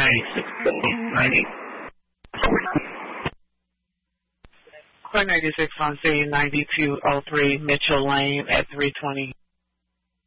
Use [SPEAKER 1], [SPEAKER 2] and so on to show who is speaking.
[SPEAKER 1] 9690.
[SPEAKER 2] Core 96 on C 9203 Mitchell Lane at 320.